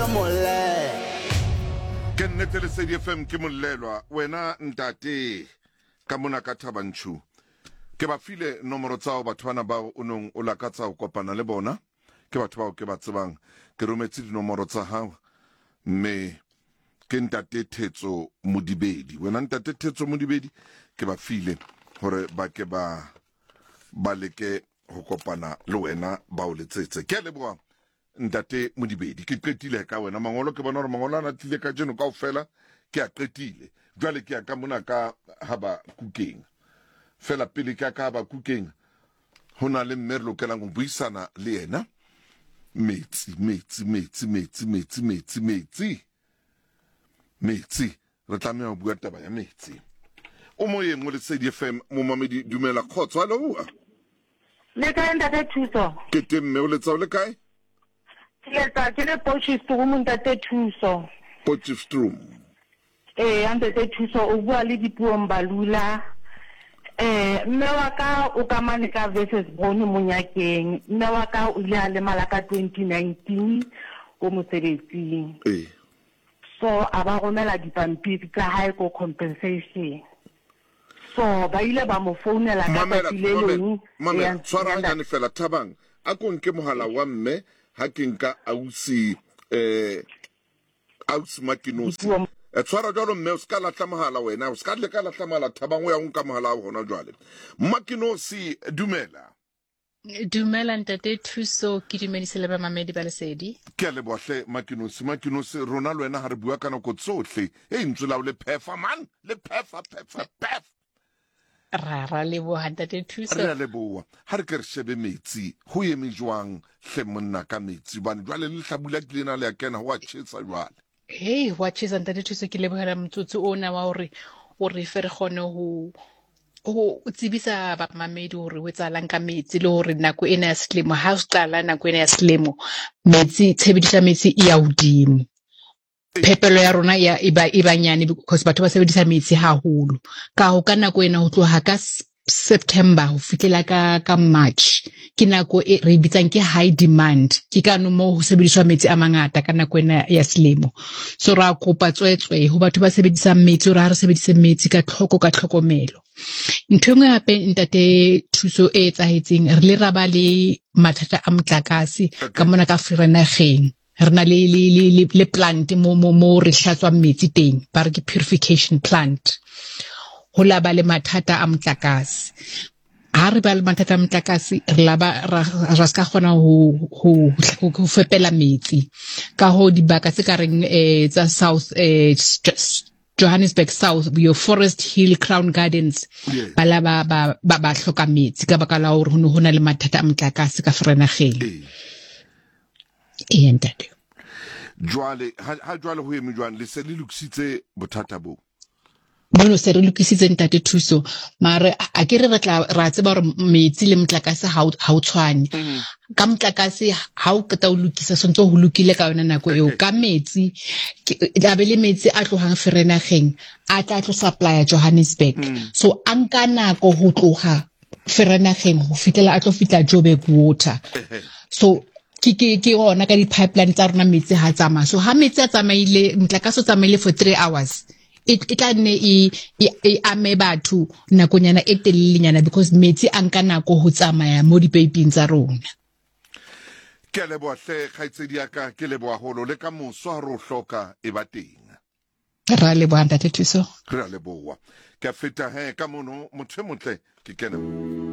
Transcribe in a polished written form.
Ke nnete le Lesedi FM ke mollelwa wena ntate ka mona ka Thabanchu ke ba file nomoro tsa batho bana ba o nong o lakatsa go kopana le bona ke batho ba o ke ba tsebang ke rometse dinomoro tsa hao me ke ntate Thetso Modibedi wena ntate Thetso Modibedi ke ba file hore ba ke ba leke go kopana le wena ba o letsetse ke leboa ntate Modibedi ke qetile ka wena mangolo ke bona hore mangolo ana tlile ka jeno kaofela ke a qetile jwale ke a ka mona ka haba kukeng fela pele ke ka haba kukeng hona le mme re lokelang go buisana le yena metsi re tlameha go bua taba ya metsi o moyeng mo Lesedi FM mo mamedi dumela khotso hallo le ka ntate Thuso ke temme o letsa o le kae ke le Potchefstroom ntate Thuso Potchefstroom ntate Thuso o bua le dipuong balula mme wa ka o ka mane ka versus bone monyakeng mme wa ka o ile a le malaka 2019 o mosebetsing so aba romela dipampiri tsa hae ko compensation so ba ile ba mo founela ka patilelong mamela tshwara hanyane fela Thabang a ko nke mohala wa mme ha ke nka ausi Makinosi tshwara jalo mme o ska latla mohala wena o ska le ka latla mohala Thabang o ya nka mohala wa hona jwale Makinosi dumela ntate Thuso ke dumedise le ba mamedi ba Lesedi ke le bohle Makinosi rona le wena ha re bua kana go tsohle ntsola o le phefa man le phefa ra le bo ntate Thuso re le boa ha re ke re shebe metsi ho eme jwang hle monna ka metsi bane jwale le hlabula ke lena le ya kena ho a tshisa jwale wa tshisa ntate Thuso ke le bohela motsotso ona wa hore o re fe re gone ho tsebisa ba mamedi hore o etsalang ka metsi le hore nako ena ya selemo ha o qala nako ena ya selemo metsi tshebediso metsi e ya hodimo phepelo ya rona e ba nyane because batho ba sebedisa metsi haholo ka ho ka nako ena ho tloha ka September ho fitlela ka March ke nako e re bitsang ke high demand ke ka no mo ho sebediswa metsi a mangata ka nako ena ya selemo so ra kopa tswetswe ho batho ba sebedisang metsi hore ha re sebedise metsi ka tlhokomelo ntho engwe hape ntate Thuso e etsahetseng re le ra ba le mathata a motlakase ka mona ka Vereeniging re na le plant mo re hlatswang metsi teng ba re ke purification plant ho la ba le mathata a motlakase ha re ba le mathata a motlakase re la ba ra ska kgona ho fepela metsi ka ho dibaka se ka reng tsa South Johannesburg South your Forest Hill Crown Gardens ba la ba hloka metsi ka baka la hore ho na le mathata a motlakase ka Vereeniging ntate jwale ha jwale ho eme jwang le se le lokisitse bothata bo bono se re lokisitse ntate Thuso mare a ke re ra tseba hore metsi le motlakase ha o tshwane ka motlakase ha o keta o lokisa sontse ho lokile ka yona nako eo ka metsi la be le metsi a tlohang Vereeniging a tla tlo supply Johannesburg so anka nako ho tloha Vereeniging ho fitela a tlo fitla Joburg water so ke hona ka di-pipeline tsa rona metsi ha tsamaya so ha metsi a tsamaile motlakase o tsamaile for 3 hours e tla nne e ame batho nakonyana e telelenyana because metsi a nka nako ho tsamaya mo dipiping tsa rona ke le bohle khaitsedi ya ka ke le boaholo le ka moso ha re o hloka e ba teng ra le bo ntate Thuso re le boa ke feta ka mono motho motle ke kena